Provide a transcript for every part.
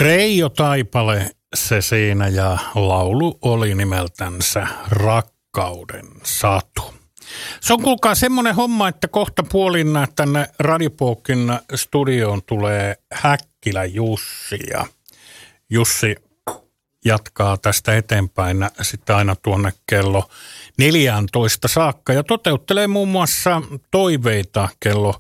Reijo Taipale se siinä ja laulu oli nimeltänsä Rakkauden satu. Se on kuulkaa semmoinen homma, että kohta puolin tänne Radiopokin studioon tulee Häkkilä Jussi ja Jussi jatkaa tästä eteenpäin sitten aina tuonne kello 14 saakka ja toteuttelee muun muassa toiveita kello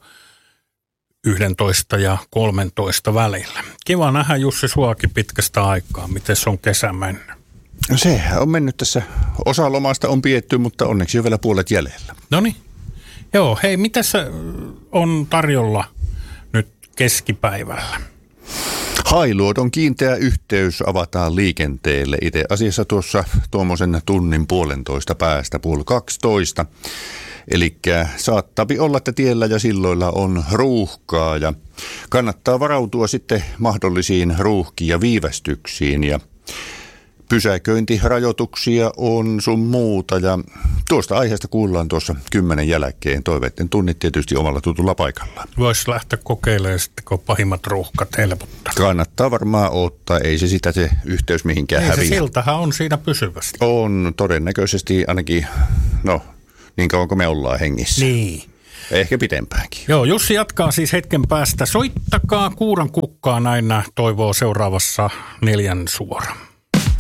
11 ja 13 välillä. Kiva nähdä Jussi suakin pitkästä aikaa. Miten on kesä mennyt? No sehän on mennyt tässä. Osa lomasta on pietty, mutta onneksi on vielä puolet jäljellä. Noniin. Joo, hei, mitä on tarjolla nyt keskipäivällä? Hailuodon kiinteä yhteys avataan liikenteelle. Itse asiassa tuossa tuommoisen tunnin puolentoista päästä 11:30. Eli saattaa olla, että tiellä ja silloilla on ruuhkaa ja kannattaa varautua sitten mahdollisiin ruuhkiin ja viivästyksiin ja pysäköintirajoituksia on sun muuta ja tuosta aiheesta kuullaan tuossa 10 jälkeen. Toiveiden tunnit tietysti omalla tutulla paikallaan. Voisi lähteä kokeilemaan sitten, kun pahimmat ruuhkat helpottaa. Kannattaa varmaan ottaa, ei se sitä se yhteys mihinkään häviä. Se siltahan on siinä pysyvästi. On todennäköisesti ainakin, niin kauan kuin me ollaan hengissä. Niin. Ehkä pitempäänkin. Joo, Jussi jatkaa siis hetken päästä. Soittakaa kuuran kukkaa, näin toivoo seuraavassa 4 suora.